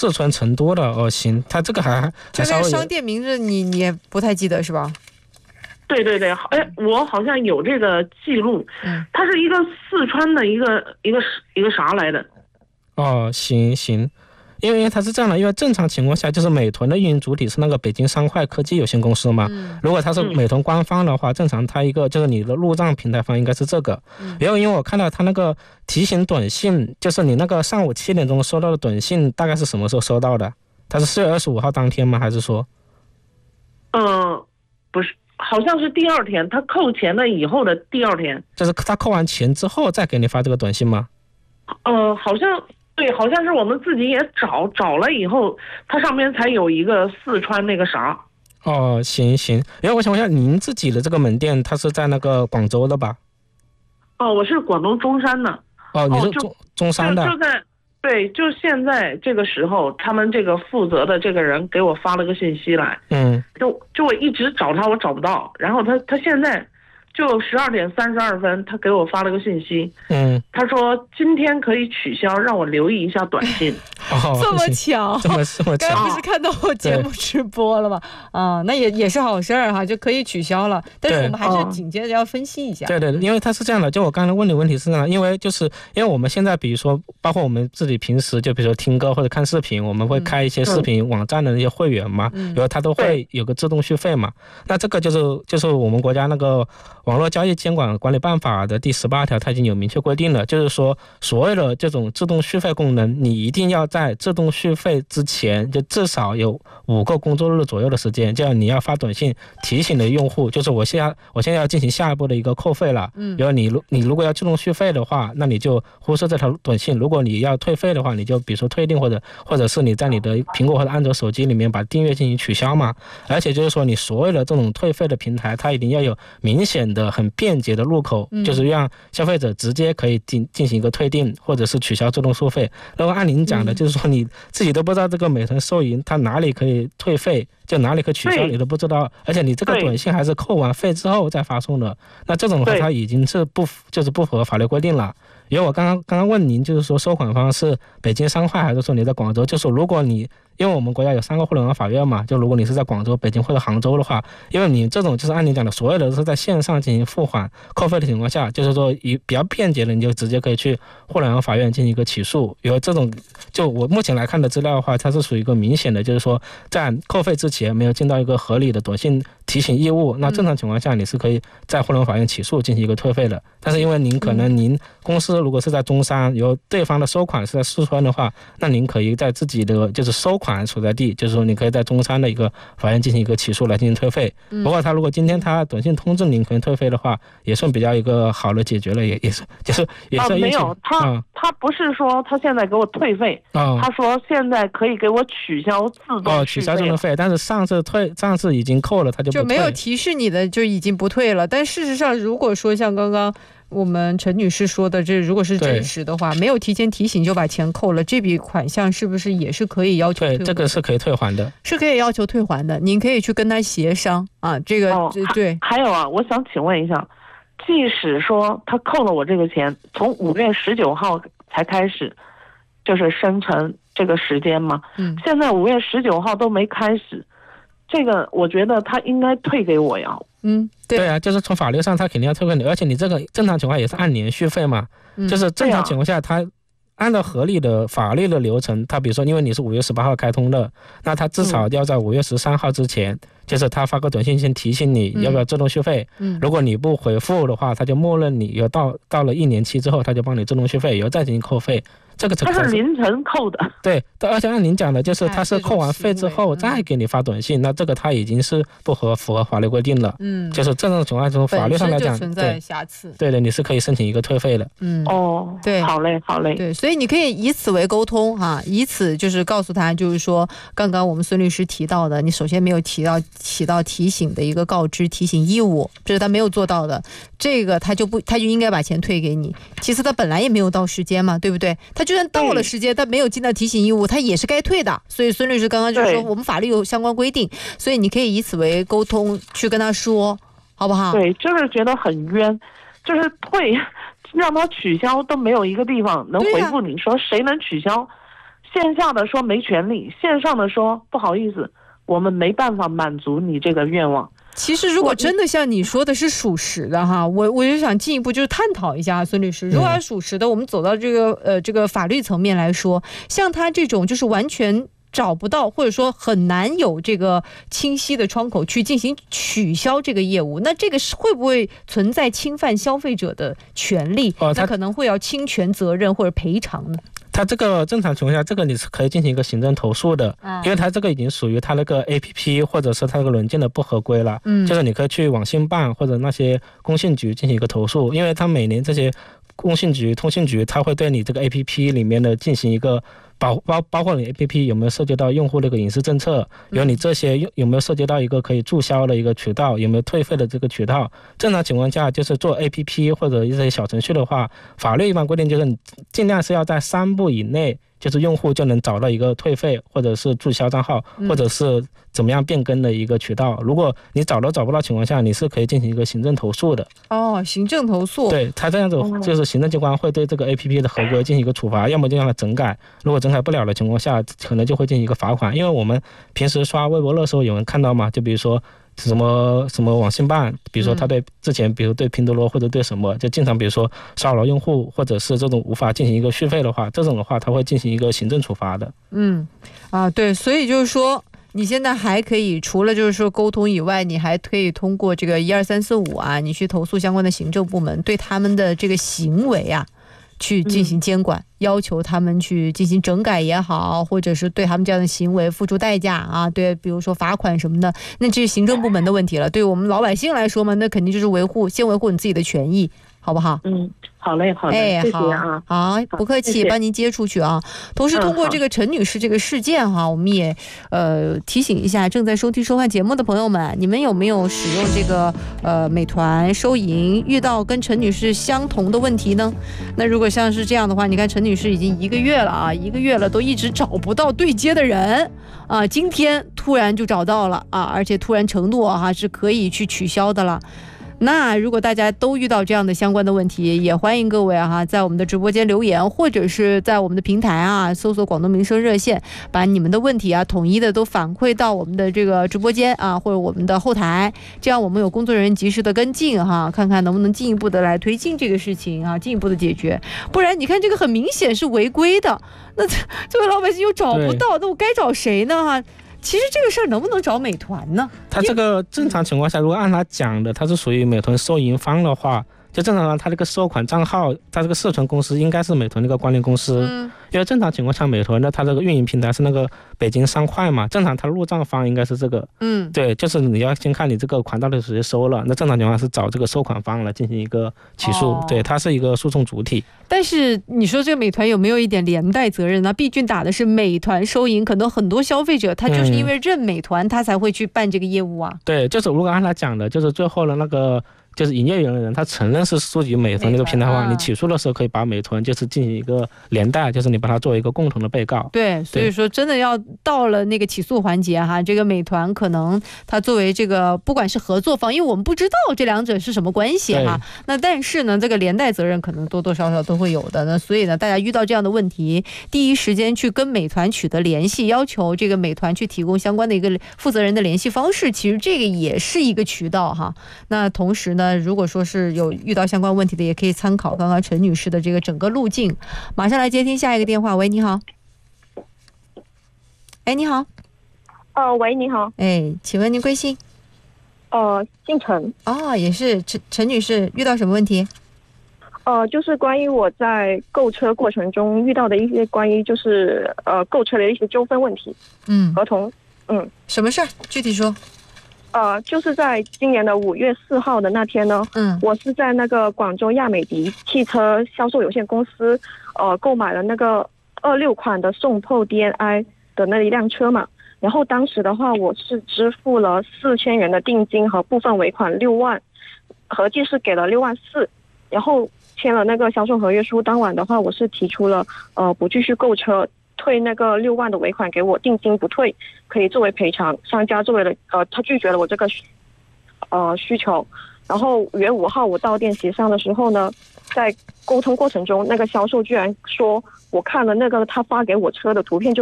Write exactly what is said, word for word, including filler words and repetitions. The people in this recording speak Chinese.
四川成都的哦，行，他这个还还稍微商店名字你你也不太记得是吧？ 对对对，哎，我好像有这个记录，嗯，它是一个四川的一个一个一个啥来的？ 哦，行行。因为它是这样的，因为正常情况下就是美团的运营主体是那个北京商快科技有限公司嘛。嗯、如果它是美团官方的话，嗯、正常它一个就是你的入账平台方应该是这个。嗯、然后因为我看到它那个提醒短信，就是你那个上午七点钟收到的短信，大概是什么时候收到的？它是四月二十五号当天吗？还是说？ 嗯、呃，不是，好像是第二天，他扣钱了以后的第二天。 就是他扣完钱之后再给你发这个短信吗？ 呃，好像。对，好像是我们自己也找找了以后，它上面才有一个四川那个啥。 哦，行行，因为我想问一下，您自己的这个门店，它是在那个广州的吧？ 哦，我是广东中山的。 哦，你是中、哦、中山的。 就在对，就现在这个时候，他们这个负责的这个人给我发了个信息来。嗯。就就我一直找他，我找不到，然后他他现在。就十二点三十二分，他给我发了个信息，嗯，他说今天可以取消，让我留意一下短信。 哦，这么巧， 这么这么巧， 刚不是看到我节目直播了吗？啊，那也也是好事儿哈，就可以取消了。但是我们还是紧接着要分析一下。 对对对，因为他是这样的，就我刚才问的问题是这样的，因为就是因为我们现在比如说，包括我们自己平时就比如说听歌或者看视频，我们会开一些视频网站的那些会员嘛，嗯、然后它都会有个自动续费嘛。那这个就是就是我们国家那个网络交易监管管理办法的第十八条，它已经有明确规定了，就是说所有的这种自动续费功能，你一定要在自动续费之前，就至少有五个工作日左右的时间，这样你要发短信提醒的用户，就是我现在我现在要进行下一步的一个扣费了。嗯，然后你你如果要自动续费的话，那你就忽视这条短信；如果你要退费的话，你就比如说退订或者或者是你在你的苹果或者安卓手机里面把订阅进行取消嘛。而且就是说，你所有的这种退费的平台，它一定要有明显的、很便捷的入口，嗯、就是让消费者直接可以进进行一个退订或者是取消自动收费。然后按您讲的，就是说你自己都不知道这个美团收银它哪里可以退费，就哪里可以取消，你都不知道，而且你这个短信还是扣完费之后再发送的，那这种的话它已经是不就是不符合法律规定了。因为我刚刚刚刚问您，就是说收款方是北京商快还是说你在广州？就是如果你因为我们国家有三个互联网法院嘛，就如果你是在广州、北京或者杭州的话，因为你这种就是按你讲的，所有的都是在线上进行付款扣费的情况下，就是说以比较便捷的，你就直接可以去互联网法院进行一个起诉。有这种，就我目前来看的资料的话，它是属于一个明显的，就是说在扣费之前没有尽到一个合理的短信提醒义务，那正常情况下你是可以在互联网法院起诉进行一个退费的。但是因为您可能您公司如果是在中山，由对方的收款是在四川的话，那您可以在自己的就是收款所在地，就是说你可以在中山的一个法院进行一个起诉来进行退费。不过他如果今天他短信通知您可以退费的话，也算比较一个好的解决了，也也是就是也是、 啊、没有他、嗯、他不是说他现在给我退费、哦、他说现在可以给我取消自动续费哦取消自动费，但是上次退上次已经扣了，他就不退， 就没有提示你的就已经不退了。但事实上如果说像刚刚我们陈女士说的，这如果是真实的话，没有提前提醒就把钱扣了，这笔款项是不是也是可以要求退还？ 对，这个是可以退还的， 是可以要求退还的。您可以去跟他协商啊，这个、哦、对。 还有啊，我想请问一下，即使说他扣了我这个钱，从五月十九号才开始，就是生成这个时间嘛，嗯，现在五月十九号都没开始，这个我觉得他应该退给我呀。 嗯， 对, 对啊，就是从法律上他肯定要退给你，而且你这个正常情况也是按年续费嘛，嗯、就是正常情况下他按照合理的法律的流程，他比如说因为你是五月十八号开通的，那他至少要在五月十三号之前、嗯、就是他发个短信先提醒你要不要自动续费、嗯、如果你不回复的话，他就默认你有到到了一年期之后，他就帮你自动续费，以后再进行扣费。这个它是凌晨扣的， 对，而且按您讲的，就是他是扣完费之后再给你发短信，那这个他已经是不合符合法律规定了，嗯，就是这种情况从法律上来讲， 存在瑕疵， 对的，你是可以申请一个退费的， 嗯，哦，对，好嘞，好嘞， 对，所以你可以以此为沟通哈、啊，以此就是告诉他，就是说刚刚我们孙律师提到的，你首先没有提到起到提醒的一个告知提醒义务，这是他没有做到的，这个他就不他就应该把钱退给你。其次他本来也没有到时间嘛，对不对？他就算到了时间，他没有尽到提醒义务，他也是该退的。所以孙律师刚刚就说我们法律有相关规定，所以你可以以此为沟通去跟他说，好不好？ 对，就是觉得很冤，就是退让他取消都没有一个地方能回复你说谁能取消。 线下的说没权利，线上的说不好意思，我们没办法满足你这个愿望。 其实如果真的像你说的是属实的哈，我我就想进一步就是探讨一下孙律师，如果要属实的，我们走到这个呃这个法律层面来说，像他这种就是完全找不到或者说很难有这个清晰的窗口去进行取消这个业务，那这个是会不会存在侵犯消费者的权利？哦、那可能会要侵权责任或者赔偿呢？ 它这个正常情况下，这个你是可以进行一个行政投诉的，嗯、因为它这个已经属于它那个 A P P 或者是它那个软件的不合规了。嗯，就是你可以去网信办或者那些工信局进行一个投诉，因为它每年这些工信局、通信局，它会对你这个 A P P 里面的进行一个包包包括你 A P P 有没有涉及到用户那个隐私政策，有你这些有没有涉及到一个可以注销的一个渠道，有没有退费的这个渠道。正常情况下，就是做 A P P 或者一些小程序的话，法律一般规定就是你尽量是要在三步以内，就是用户就能找到一个退费或者是注销账号，或者是怎么样变更的一个渠道。如果你找都找不到情况下，你是可以进行一个行政投诉的。 哦，行政投诉。 对，他这样子就是行政机关会对这个 A P P 的合规进行一个处罚，要么就让它整改，如果整改不了的情况下，可能就会进行一个罚款。因为我们平时刷微博热搜有人看到嘛，就比如说什么什么网信办，比如说他对之前比如对拼多多或者对什么就经常比如说骚扰用户，或者是这种无法进行一个续费的话，这种的话他会进行一个行政处罚的。 嗯啊，对，所以就是说你现在还可以除了就是说沟通以外，你还可以通过这个一二三四五啊，你去投诉相关的行政部门，对他们的这个行为啊去进行监管、嗯、要求他们去进行整改也好，或者是对他们这样的行为付出代价啊，对，比如说罚款什么的，那这是行政部门的问题了。对于我们老百姓来说嘛，那肯定就是维护先维护你自己的权益，好不好？ 嗯，好嘞，好嘞，哎、谢谢啊， 好，不客气，帮您接出去啊。同时，通过这个陈女士这个事件哈、啊，我们也呃提醒一下正在收听收看节目的朋友们，你们有没有使用这个呃美团收银遇到跟陈女士相同的问题呢？那如果像是这样的话，你看陈女士已经一个月了啊，一个月了都一直找不到对接的人啊，今天突然就找到了啊，而且突然承诺哈、啊、是可以去取消的了。那如果大家都遇到这样的相关的问题，也欢迎各位啊在我们的直播间留言，或者是在我们的平台啊搜索广东民生热线，把你们的问题啊统一的都反馈到我们的这个直播间啊或者我们的后台，这样我们有工作人员及时的跟进哈，看看能不能进一步的来推进这个事情啊，进一步的解决。不然你看这个很明显是违规的，那这位老百姓又找不到，那我该找谁呢哈？其实这个事儿能不能找美团呢？ 他这个正常情况下，如果按他讲的，他是属于美团收银方的话，就正常他这个收款账号，他这个社存公司应该是美团那个关联公司。嗯，因为正常情况下，美团的它这个运营平台是那个北京商快嘛，正常它入账方应该是这个。嗯，对，就是你要先看你这个款到底直接收了，那正常情况是找这个收款方来进行一个起诉。哦、对，它是一个诉讼主体。 但是你说这个美团有没有一点连带责任呢？毕竟打的是美团收银，可能很多消费者他就是因为认美团，他才会去办这个业务啊。 嗯、对，就是如果按他讲的，就是最后的那个。就是营业员的人，他承认是属于美团那个平台的话，啊、你起诉的时候可以把美团就是进行一个连带，就是你把它作为一个共同的被告。 对，所以说真的要到了那个起诉环节哈，这个美团可能他作为这个不管是合作方，因为我们不知道这两者是什么关系哈，那但是呢，这个连带责任可能多多少少都会有的。那所以呢，大家遇到这样的问题，第一时间去跟美团取得联系，要求这个美团去提供相关的一个负责人的联系方式，其实这个也是一个渠道哈。那同时呢，如果说是有遇到相关问题的，也可以参考刚刚陈女士的这个整个路径。马上来接听下一个电话。喂，你好。哎，你好。 呃，喂，你好。 哎，请问您贵姓？ 呃，姓陈。 哦，也是陈陈女士，遇到什么问题？ 呃，就是关于我在购车过程中遇到的一些关于就是呃购车的一些纠纷问题。嗯，合同。嗯， 什么事儿？具体说。 呃，就是在今年的五月四号的那天呢，嗯，我是在那个广州亚美迪汽车销售有限公司，呃，购买了那个二六款的宋 Pro D N I 的那一辆车嘛。然后当时的话，我是支付了四千元的定金和部分尾款六万，合计是给了六万四。然后签了那个销售合约书，当晚的话，我是提出了呃不继续购车。退那个六万的尾款给我，定金不退，可以作为赔偿。商家作为了呃，他拒绝了我这个呃需求， 然后五月五号我到店协商的时候呢，在沟通过程中，那个销售居然说我看了那个他发给我车的图片就